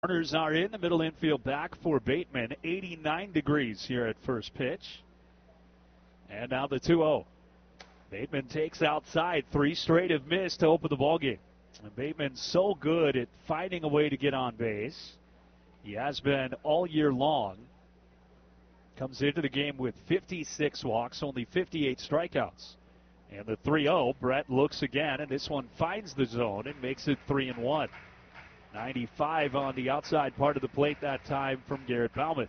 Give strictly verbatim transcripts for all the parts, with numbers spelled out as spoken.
Runners are in the middle infield back for Bateman. eighty-nine degrees here at first pitch. And now the two oh. Bateman takes outside. Three straight have missed to open the ballgame. And Bateman's so good at finding a way to get on base. He has been all year long. Comes into the game with fifty-six walks, only fifty-eight strikeouts. And the three oh, Brett looks again, and this one finds the zone and makes it three and one. ninety-five on the outside part of the plate that time from Garrett Bauman.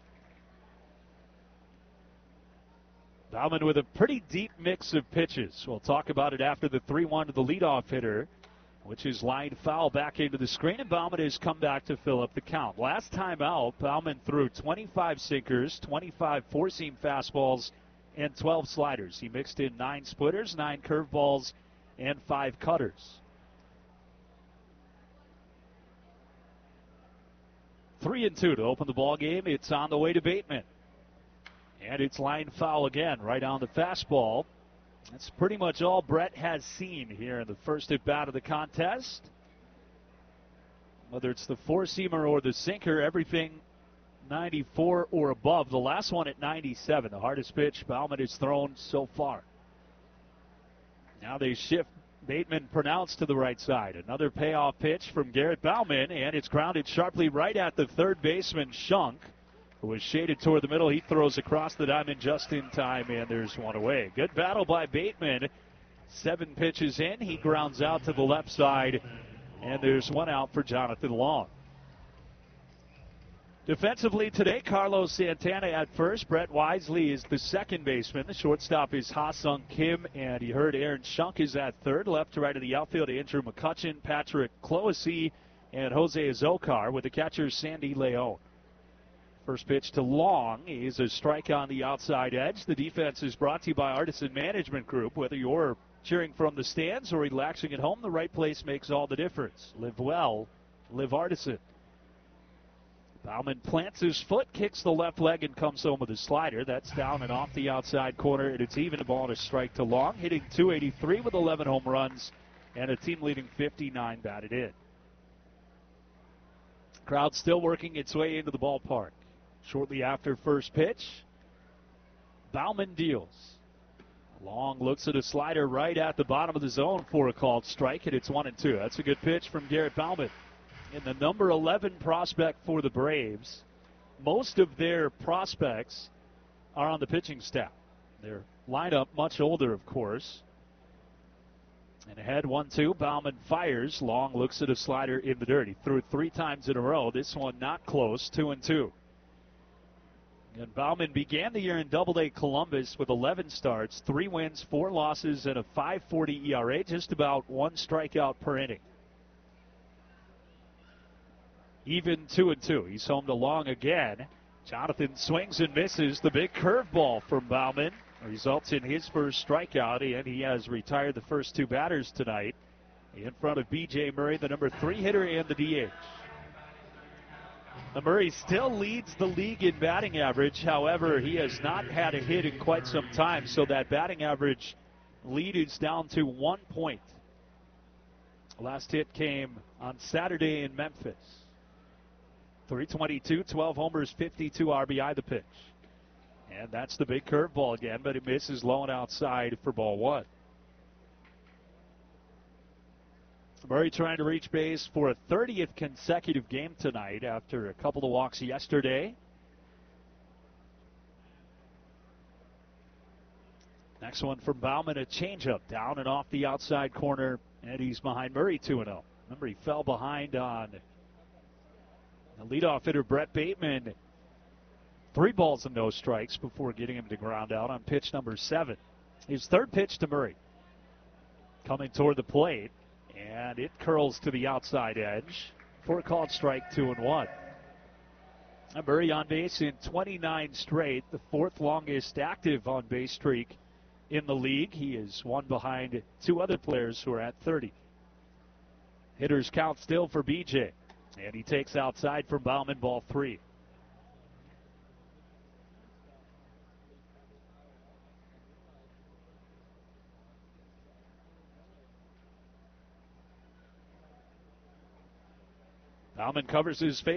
Bauman with a pretty deep mix of pitches. We'll talk about it after the three one to the leadoff hitter, which is lined foul back into the screen, and Bauman has come back to fill up the count. Last time out, Bauman threw twenty-five sinkers, twenty-five four-seam fastballs, and twelve sliders. He mixed in nine splitters, nine curveballs, and five cutters. Three and two to open the ball game. It's on the way to Bateman. And it's line foul again, right on the fastball. That's pretty much all Brett has seen here in the first at bat of the contest. Whether it's the four-seamer or the sinker, everything ninety-four or above. The last one at ninety-seven, the hardest pitch Bauman has thrown so far. Now they shift Bateman pronounced to the right side. Another payoff pitch from Garrett Bauman, and it's grounded sharply right at the third baseman, Shunk, who was shaded toward the middle. He throws across the diamond just in time, and there's one away. Good battle by Bateman. Seven pitches in. He grounds out to the left side, and there's one out for Jonathan Long. Defensively today, Carlos Santana at first. Brett Wisely is the second baseman. The shortstop is Ha-Sung Kim, and you heard Aaron Shunk is at third. Left to right of the outfield, Andrew McCutchen, Patrick Cloesy, and Jose Azocar, with the catcher Sandy Leon. First pitch to Long is a strike on the outside edge. The defense is brought to you by Artisan Management Group. Whether you're cheering from the stands or relaxing at home, the right place makes all the difference. Live well, live Artisan. Bauman plants his foot, kicks the left leg, and comes home with a slider. That's down and off the outside corner, and it's even a ball and a strike to Long, hitting two eighty-three with eleven home runs and a team-leading fifty-nine batted in. Crowd still working its way into the ballpark. Shortly after first pitch, Bauman deals. Long looks at a slider right at the bottom of the zone for a called strike, and it's one and two. That's a good pitch from Garrett Bauman. And the number eleven prospect for the Braves, most of their prospects are on the pitching staff. Their lineup much older, of course. And ahead, one two. Bauman fires. Long looks at a slider in the dirt. He threw it three times in a row. This one not close, two and two. And Bauman began the year in Double-A Columbus with eleven starts, three wins, four losses, and a five forty E R A, just about one strikeout per inning. Even two and two. He's home to Long again. Jonathan swings and misses. The big curveball from Bauman results in his first strikeout, and he has retired the first two batters tonight in front of B J Murray, the number three hitter and the D H. Now, Murray still leads the league in batting average. However, he has not had a hit in quite some time, so that batting average lead is down to one point. Last hit came on Saturday in Memphis. three twenty-two, twelve homers, fifty-two R B I the pitch. And that's the big curveball again, but it misses low and outside for ball one. Murray trying to reach base for a thirtieth consecutive game tonight after a couple of walks yesterday. Next one from Bauman, a changeup down and off the outside corner, and he's behind Murray two and oh. Remember, he fell behind on the leadoff hitter Brett Bateman. Three balls and no strikes before getting him to ground out on pitch number seven. His third pitch to Murray. Coming toward the plate, and it curls to the outside edge for a called strike, two and one. And Murray on base in twenty-nine straight, the fourth longest active on base streak in the league. He is one behind two other players who are at thirty. Hitters count still for B J. And he takes outside from Bauman, ball three. Bauman covers his face.